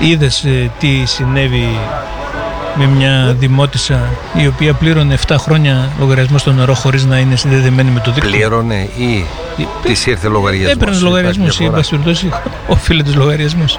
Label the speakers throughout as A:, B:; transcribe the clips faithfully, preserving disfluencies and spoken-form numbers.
A: είδες ε, τι συνέβη με μια δημότισσα η οποία πλήρωνε επτά χρόνια λογαριασμό στο νερό χωρίς να είναι συνδεδεμένη με το δίκτυο?
B: Πλήρωνε ή ε, της ήρθε λογαριασμός?
A: Έπαιρνε λογαριασμούς ή μπασφυρτώσει οφείλεται λογαριασμός.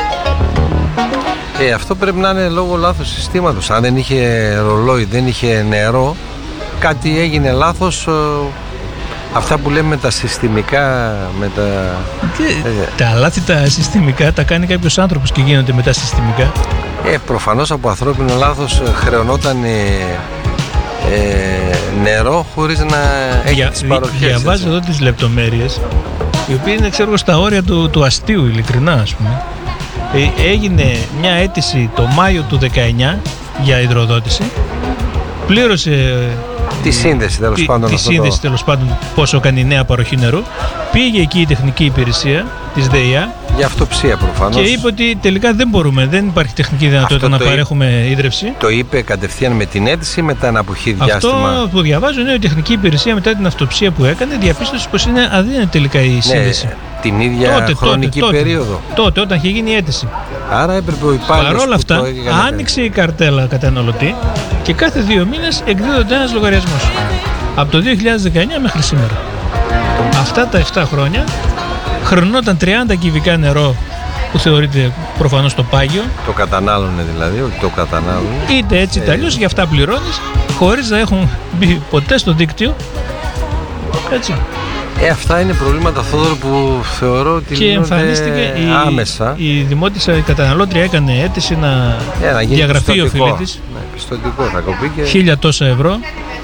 B: Ε, αυτό πρέπει να είναι λόγω λάθος συστήματος. Αν δεν είχε ρολόι, δεν είχε νερό, κάτι έγινε λάθος. Αυτά που λέμε τα συστημικά με τα...
A: Και, ε, τα λάθη τα συστημικά τα κάνει κάποιος άνθρωπος και γίνονται μετά συστημικά.
B: Ε, προφανώς από ανθρώπινο λάθος χρεωνόταν ε, ε, νερό χωρίς να έχει Για, τις παροχές.
A: Διαβάζω εδώ τις λεπτομέρειες, οι οποίες είναι ξέρω στα όρια του, του αστείου, ειλικρινά ας πούμε. Ε, έγινε μια αίτηση το Μάιο του δεκαεννιά για υδροδότηση, πλήρωσε
B: τη σύνδεση τέλος
A: τη,
B: πάντων,
A: τη σύνδεση,
B: το...
A: τέλος πάντων πόσο κάνει η νέα παροχή νερού, πήγε εκεί η τεχνική υπηρεσία της ΔΕΙΑ
B: για αυτοψία προφανώς
A: και είπε ότι τελικά δεν μπορούμε, δεν υπάρχει τεχνική δυνατότητα να παρέχουμε είπε, ίδρυυση.
B: Το είπε κατευθείαν με την αίτηση ή μετά ένα αποχή διάστημα?
A: Αυτό που διαβάζω είναι ότι η τεχνική υπηρεσία μετά την αυτοψία που έκανε διαπίστωσε πως είναι αδύνατη τελικά η σύνδεση.
B: Ναι, την ίδια τότε, χρονική
A: τότε,
B: περίοδο.
A: Τότε όταν είχε γίνει η αίτηση.
B: Άρα έπρεπε ο υπάλληλος.
A: Παρ' όλα αυτά, άνοιξε η καρτέλα καταναλωτή και κάθε δύο μήνες εκδίδονται ένας λογαριασμός. Από το δύο χιλιάδες δεκαεννιά μέχρι σήμερα. Αυτά τα επτά χρόνια χρεωνόταν τριάντα κυβικά νερό που θεωρείται προφανώς το πάγιο.
B: Το κατανάλωνε δηλαδή, ότι το κατανάλωνε.
A: Είτε έτσι είτε αλλιώς, γι' αυτά πληρώνεις, χωρίς να έχουν μπει ποτέ στο δίκτυο. Έτσι.
B: Ε, αυτά είναι προβλήματα, Θόδωρο, που θεωρώ ότι
A: και εμφανίστηκε η,
B: άμεσα.
A: Η δημότισσα, η καταναλώτρια έκανε αίτηση να,
B: ε, να
A: διαγραφεί ο οφειλή της.
B: Ναι, πιστωτικό θα κοπεί και...
A: Χίλια τόσα ευρώ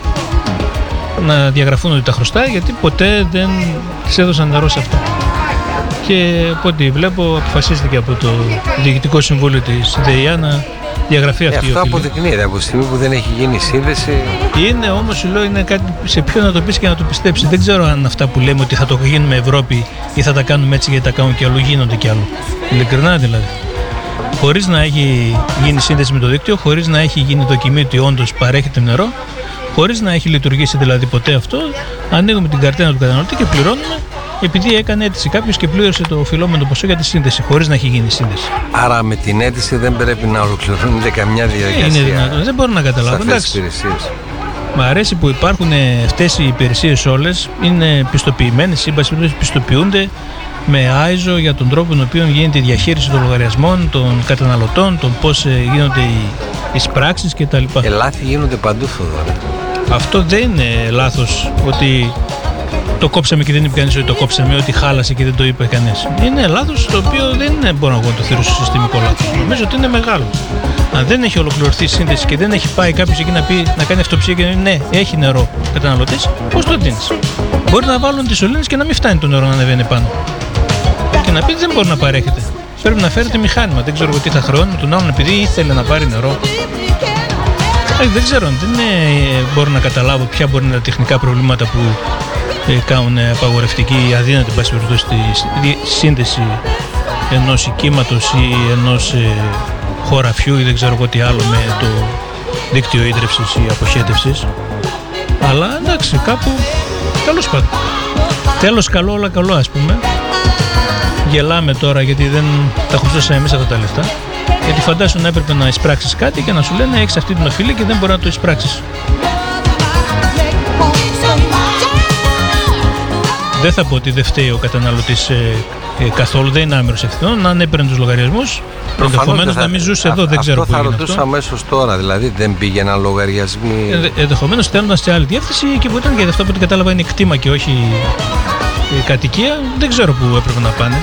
A: να διαγραφούν ότι τα χρωστάει, γιατί ποτέ δεν της έδωσαν νερό σε αυτά. Και από ό,τι βλέπω αποφασίστηκε από το Διοικητικό Συμβούλιο της ΔΕΙΑ να διαγραφεί αυτή
B: ε,
A: η οφειλή.
B: Αυτό αποδεικνύεται από τη στιγμή που δεν έχει γίνει σύνδεση.
A: Είναι όμως, λέω, είναι κάτι σε ποιον να το πεις και να το πιστέψει. Δεν ξέρω αν αυτά που λέμε ότι θα το γίνουμε Ευρώπη ή θα τα κάνουμε έτσι γιατί τα κάνουν και αλλού, γίνονται και αλλού. Ειλικρινά δηλαδή. Χωρίς να έχει γίνει σύνδεση με το δίκτυο, χωρίς να έχει γίνει δοκιμή ότι όντως παρέχεται νερό, χωρίς να έχει λειτουργήσει δηλαδή ποτέ αυτό, ανοίγουμε την καρτέλα του καταναλωτή και πληρώνουμε επειδή έκανε αίτηση κάποιος και πλήρωσε το οφειλόμενο ποσό για τη σύνδεση, χωρίς να έχει γίνει σύνδεση.
B: Άρα με την αίτηση δεν πρέπει να ολοκληρώνεται καμιά διαδικασία.
A: Είναι δυνατόν, δεν μπορώ να καταλάβω. Εντάξει. Μ' αρέσει που υπάρχουν αυτές οι υπηρεσίες όλες, είναι πιστοποιημένες, οι σύμβασεις πιστοποιούνται με άιζο για τον τρόπο με τον οποίο γίνεται η διαχείριση των λογαριασμών, των καταναλωτών, των πώς γίνονται οι εισπράξεις κτλ.
B: Ε, λάθη γίνονται παντού, Θόδωρα.
A: Αυτό δεν είναι λάθος ότι το κόψαμε και δεν είπε κανείς ότι το κόψαμε, ότι χάλασε και δεν το είπε κανείς. Είναι λάθος το οποίο δεν μπορώ να το θεωρήσω συστημικό λάθος. Νομίζω ότι είναι μεγάλο. Αν δεν έχει ολοκληρωθεί η σύνδεση και δεν έχει πάει κάποιος εκεί να, πει, να κάνει αυτοψία και να πει ναι, έχει νερό ο καταναλωτής, πώς το δίνεις? Μπορεί να βάλουν τις σωλήνες και να μην φτάνει το νερό να ανεβαίνει πάνω. Και να πει δεν μπορεί να παρέχεται. Πρέπει να φέρετε μηχάνημα. Δεν ξέρω τι θα χρεώνει τον άλλον επειδή ήθελε να πάρει νερό. Ε, δεν ξέρω, δεν ε, μπορώ να καταλάβω ποια μπορεί να είναι τα τεχνικά προβλήματα που ε, κάνουν απαγορευτική ή αδύνατη πάση περιπτώσει τη σύνδεση ενός οικίματος ή ενός ε, χωραφιού ή δεν ξέρω εγώ τι άλλο με το δίκτυο ίδρυυσης ή αποχέτευσης. Αλλά εντάξει, κάπου τέλος πάντων. Τέλος καλό, όλα καλό ας πούμε. Γελάμε τώρα γιατί δεν τα χρωστούσαμε εμείς αυτά τα λεφτά. Γιατί φαντάσου να έπρεπε να εισπράξεις κάτι και να σου λένε έχεις αυτή την οφειλή και δεν μπορεί να το εισπράξεις. Δεν θα πω ότι δεν φταίει ο καταναλωτής ε, ε, καθόλου, δεν είναι άμερος ευθυνών. Αν έπαιρνε τους λογαριασμούς, ενδεχομένως να μην ζούσε εδώ, δεν ξέρω πού είναι αυτό.
B: Αυτό θα ρωτούσα αμέσως τώρα, δηλαδή δεν πήγαιναν λογαριασμοί.
A: Ε, ενδεχομένως στέλνονταν σε άλλη διεύθυνση εκεί που ήταν, γιατί αυτό που την κατάλαβα είναι κτήμα και όχι ε, κατοικία. Δεν ξέρω πού έπρεπε να πάνε.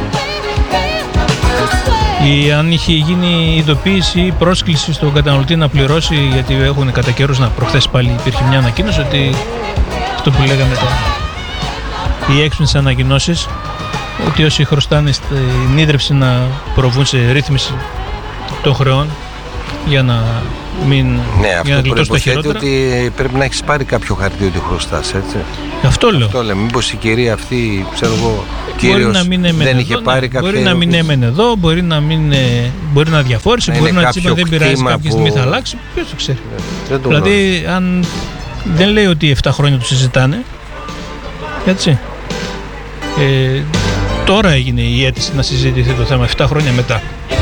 A: Ή αν είχε γίνει ειδοποίηση ή πρόσκληση στον καταναλωτή να πληρώσει, γιατί έχουν κατά καιρούς, να προχθές πάλι υπήρχε μια ανακοίνωση ότι αυτό που λέγαμε τα, οι έξυπνες ανακοινώσεις, ότι όσοι χρωστάνε στην ίδρυψη να προβούν σε ρύθμιση των χρεών για να μην
B: ναι, αυτό προϋποθέτει ότι πρέπει να έχεις πάρει κάποιο χαρτί ότι χρωστάς, έτσι.
A: Αυτό λέω.
B: Αυτό λέω. Μήπως η κυρία αυτή, ξέρω εγώ, κύριος δεν είχε
A: εδώ,
B: πάρει
A: ναι,
B: κάποια.
A: Μπορεί να μην έμενε εδώ, μπορεί να, μην, μπορεί να διαφόρησε, μπορεί να της είπα δεν πειράζει, κάποια που... στιγμή θα αλλάξει. Ποιος το ξέρει. Δεν το δηλαδή, γνωρίζω. Αν δεν λέει ότι επτά χρόνια του συζητάνε, έτσι. Ε, τώρα έγινε η αίτηση να συζητηθεί το θέμα, επτά χρόνια μετά.